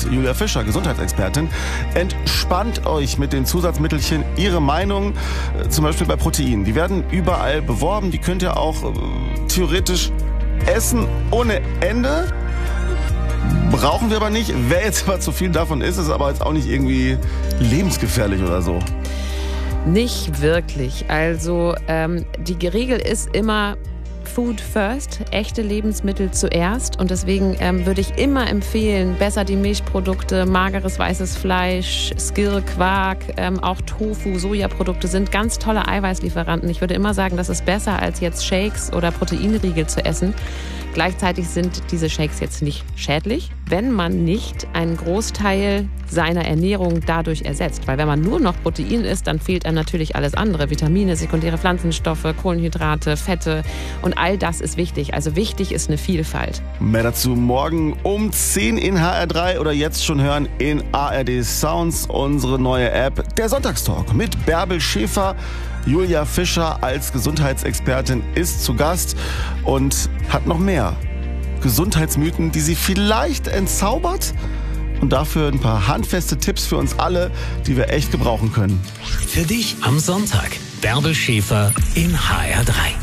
Gast, Julia Fischer, Gesundheitsexpertin, entspannt euch mit den Zusatzmittelchen. Ihre Meinung, zum Beispiel bei Proteinen, die werden überall beworben. Die könnt ihr auch theoretisch essen ohne Ende. Brauchen wir aber nicht. Wer jetzt aber zu viel davon isst, ist aber jetzt auch nicht irgendwie lebensgefährlich oder so. Nicht wirklich. Also die Regel ist immer Food first, echte Lebensmittel zuerst. Und deswegen würde ich immer empfehlen, besser die Milchprodukte, mageres weißes Fleisch, Skyr, Quark, auch Tofu, Sojaprodukte sind ganz tolle Eiweißlieferanten. Ich würde immer sagen, das ist besser, als jetzt Shakes oder Proteinriegel zu essen. Gleichzeitig sind diese Shakes jetzt nicht schädlich, wenn man nicht einen Großteil seiner Ernährung dadurch ersetzt. Weil wenn man nur noch Protein isst, dann fehlt einem natürlich alles andere. Vitamine, sekundäre Pflanzenstoffe, Kohlenhydrate, Fette und all das ist wichtig. Also wichtig ist eine Vielfalt. Mehr dazu morgen um 10 in HR3 oder jetzt schon hören in ARD Sounds, unsere neue App. Der Sonntagstalk mit Bärbel Schäfer. Julia Fischer als Gesundheitsexpertin ist zu Gast und hat noch mehr Gesundheitsmythen, die sie vielleicht entzaubert und dafür ein paar handfeste Tipps für uns alle, die wir echt gebrauchen können. Für dich am Sonntag. Bärbel Schäfer in HR3.